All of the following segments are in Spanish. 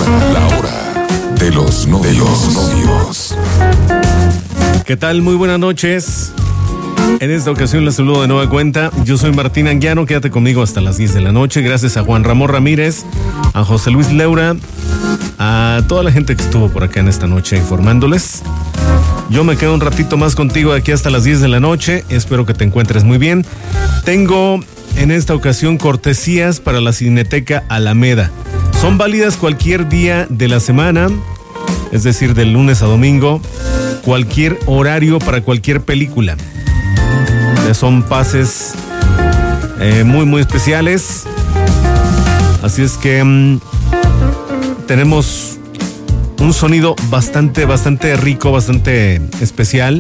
La hora de los novios. ¿Qué tal? Muy buenas noches. En esta ocasión les saludo de nueva cuenta. Yo soy Martín Anguiano, quédate conmigo hasta las 10 de la noche. Gracias a Juan Ramón Ramírez, a José Luis Leura, a toda la gente que estuvo por acá en esta noche informándoles. Yo me quedo un ratito más contigo de aquí hasta las 10 de la noche. Espero que te encuentres muy bien. Tengo en esta ocasión cortesías para la Cineteca Alameda. Son válidas cualquier día de la semana, es decir, del lunes a domingo, cualquier horario para cualquier película. Son pases muy especiales. Así es que tenemos un sonido bastante rico, bastante especial.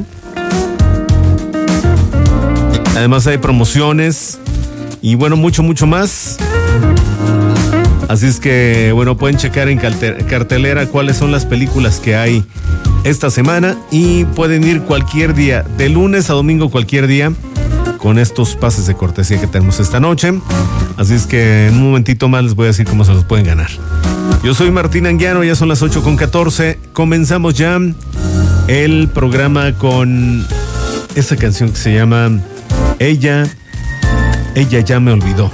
Además hay promociones y bueno, mucho más. Así es que bueno, pueden checar en cartelera cuáles son las películas que hay esta semana y pueden ir cualquier día, de lunes a domingo, cualquier día, con estos pases de cortesía que tenemos esta noche. Así es que en un momentito más les voy a decir cómo se los pueden ganar. Yo soy Martín Anguiano, ya son las 8:14. Comenzamos ya el programa con esta canción que se llama Ella ya me olvidó.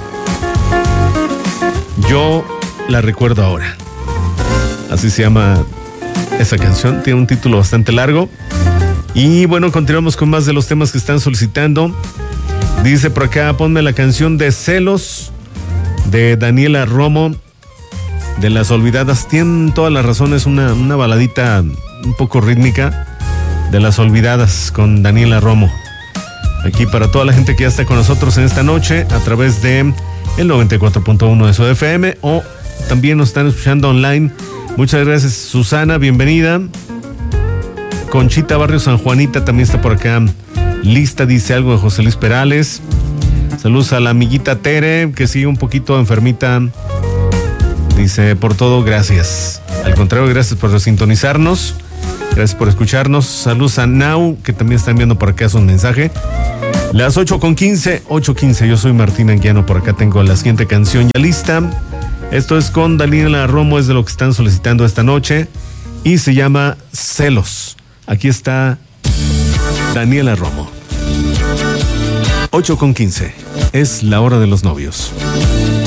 Yo la recuerdo ahora. Así se llama esa canción, tiene un título bastante largo. Y bueno, continuamos con más de los temas que están solicitando. Dice por acá, ponme la canción de Celos de Daniela Romo, de Las Olvidadas. Tienen toda la razón, es una baladita un poco rítmica de Las Olvidadas con Daniela Romo. Aquí para toda la gente que ya está con nosotros en esta noche a través de el 94.1 de su FM o también nos están escuchando online. Muchas gracias, Susana, bienvenida. Conchita Barrio San Juanita también está por acá lista, dice algo de José Luis Perales. Saludos a la amiguita Tere, que sigue un poquito enfermita. Dice, por todo, gracias. Al contrario, gracias por sintonizarnos. Gracias por escucharnos. Saludos a Nau, que también están viendo por acá su mensaje. Las 8:15. Yo soy Martín Anguiano. Por acá tengo la siguiente canción ya lista. Esto es con Daniela Romo, es de lo que están solicitando esta noche. Y se llama Celos. Aquí está Daniela Romo. 8:15. Es la hora de los novios.